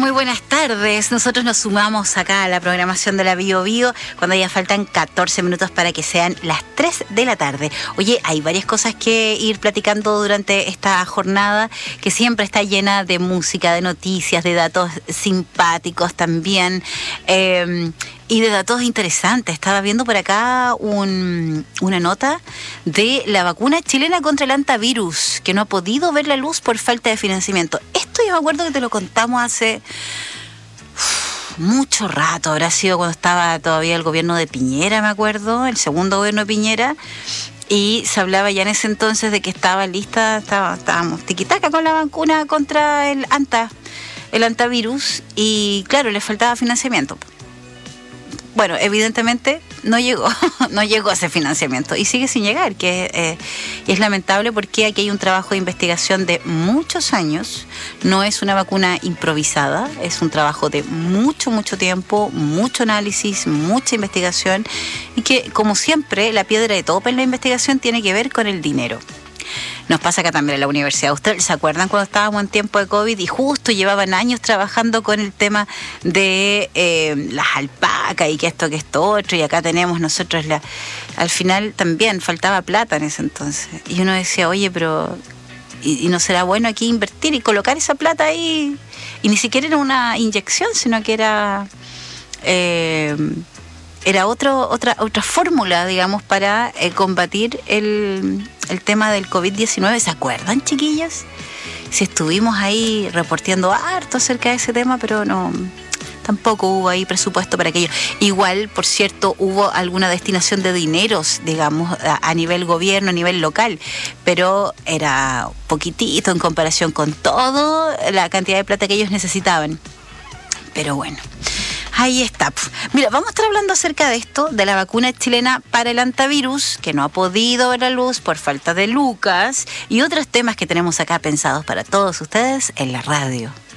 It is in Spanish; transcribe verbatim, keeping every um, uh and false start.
Muy buenas tardes. Nosotros nos sumamos acá a la programación de la Bio Bio cuando ya faltan catorce minutos para que sean las tres de la tarde. Oye, hay varias cosas que ir platicando durante esta jornada que siempre está llena de música, de noticias, de datos simpáticos también. Eh, Y de datos interesantes. Estaba viendo por acá un, una nota de la vacuna chilena contra el antivirus, que no ha podido ver la luz por falta de financiamiento. Esto yo me acuerdo que te lo contamos hace uf, mucho rato. Habrá sido cuando estaba todavía el gobierno de Piñera, me acuerdo, el segundo gobierno de Piñera. Y se hablaba ya en ese entonces de que estaba lista, estaba, estábamos tiquitaca con la vacuna contra el anta, el antivirus. Y claro, le faltaba financiamiento. Bueno, evidentemente no llegó, no llegó ese financiamiento y sigue sin llegar, que eh, es lamentable porque aquí hay un trabajo de investigación de muchos años, no es una vacuna improvisada, es un trabajo de mucho, mucho tiempo, mucho análisis, mucha investigación y que, como siempre, la piedra de tope en la investigación tiene que ver con el dinero. Nos pasa acá también en la universidad. ¿Ustedes se acuerdan cuando estábamos en tiempo de COVID y justo llevaban años trabajando con el tema de eh, las alpacas y que esto, que esto otro? Y acá tenemos nosotros la... Al final también faltaba plata en ese entonces. Y uno decía, oye, pero... ¿Y, y no será bueno aquí invertir y colocar esa plata ahí? Y ni siquiera era una inyección, sino que era... Eh, Era otro, otra otra fórmula, digamos, para eh, combatir el, el tema del COVID diecinueve. ¿Se acuerdan, chiquillas? Si estuvimos ahí reporteando harto acerca de ese tema, pero no, tampoco hubo ahí presupuesto para aquello. Igual, por cierto, hubo alguna destinación de dineros, digamos, a, a nivel gobierno, a nivel local, pero era poquitito en comparación con toda la cantidad de plata que ellos necesitaban. Pero bueno. Ahí está. Mira, vamos a estar hablando acerca de esto, de la vacuna chilena para el antivirus, que no ha podido ver la luz por falta de lucas, y otros temas que tenemos acá pensados para todos ustedes en la radio.